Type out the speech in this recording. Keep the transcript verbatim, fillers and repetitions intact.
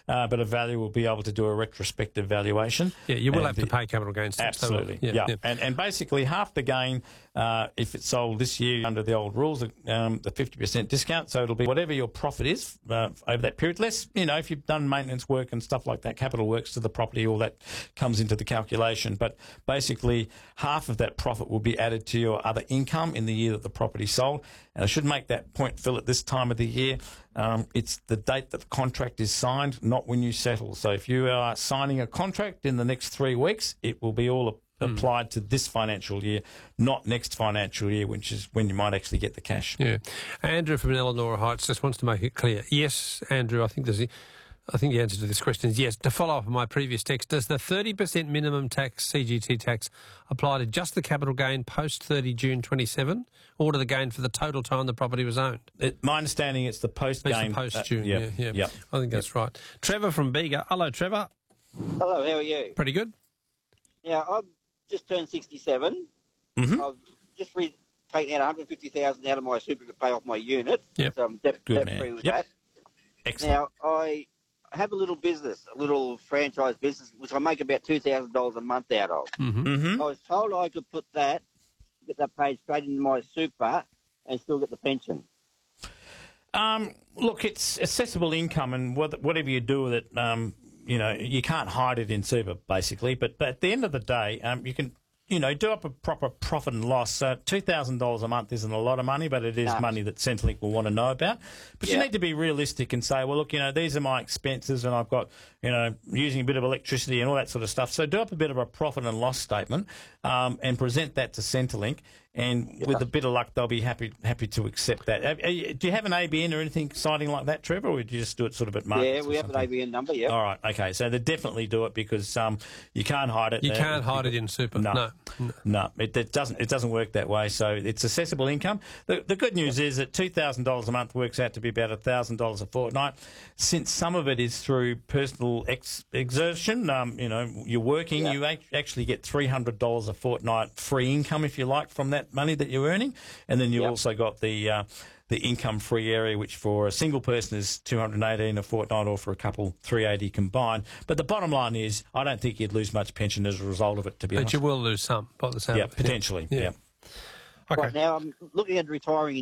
uh, but a valuer will be able to do a retrospective valuation. Yeah, you will and have to the, pay capital gains tax. Absolutely, yeah. yeah. yeah. And, and basically half the gain, uh, if it's sold this year under the old rules, um, the fifty percent discount, so it'll be whatever your profit is uh, over that period. Less, you know, if you've done maintenance work and stuff like that, capital works to the property, all that comes into the calculation. But basically half of that profit will be added to your other income in the year that the property sold. And I should make that point, Phil, at this time of the year, um, it's the date that the contract is signed, not when you settle. So if you are signing a contract in the next three weeks, it will be all applied mm. to this financial year, not next financial year, which is when you might actually get the cash. Yeah. Andrew from Eleanor Heights just wants to make it clear. Yes, Andrew, I think there's a, I think the answer to this question is yes. To follow up on my previous text, does the thirty percent minimum tax, C G T tax, apply to just the capital gain post thirty June twenty-seven, or to the gain for the total time the property was owned? It, my understanding it's the post-gain. post-June, uh, yep, yeah, yeah. Yep. I think that's yep. right. Trevor from Bega. Hello, Trevor. Hello, how are you? Pretty good. Yeah, I've just turned sixty-seven. Mm-hmm. I've just re- taken out one hundred fifty thousand dollars out of my super to pay off my unit. Yep. So I'm debt, Good debt free man. with Yep. that. Excellent. Now, I have a little business, a little franchise business, which I make about two thousand dollars a month out of. Mm-hmm. Mm-hmm. I was told I could put that, get that paid straight into my super and still get the pension. Um, look, it's accessible income, and whatever you do with it, um, you know, you can't hide it in super, basically. But, but at the end of the day, um, you can, you know, do up a proper profit and loss. Uh, two thousand dollars a month isn't a lot of money, but it is No. money that Centrelink will want to know about. But Yeah. you need to be realistic and say, well, look, you know, these are my expenses, and I've got, you know, using a bit of electricity and all that sort of stuff. So do up a bit of a profit and loss statement um, and present that to Centrelink. And Yeah. with a bit of luck, they'll be happy happy to accept that. Have- are you- Do you have an A B N or anything exciting like that, Trevor, or would you just do it sort of at markets? Yeah, or we have something? an A B N number, yeah. All right, okay. So they definitely do it because um, you can't hide it. You Uh, can't hide it in super. No, No. no, no it, it doesn't. It doesn't work that way. So it's accessible income. The, the good news is that two thousand dollars a month works out to be about a thousand dollars a fortnight. Since some of it is through personal ex- exertion, um, you know, you're working, Yeah. you ac- actually get three hundred dollars a fortnight free income, if you like, from that money that you're earning, and then you Yep. also got the uh, the income-free area, which for a single person is two hundred eighteen a fortnight, or for a couple, three hundred eighty combined. But the bottom line is, I don't think you'd lose much pension as a result of it, to be But honest. you will lose some, by the sound Yeah, of it. potentially. Yeah. Yeah. Okay. Right now, I'm looking at retiring in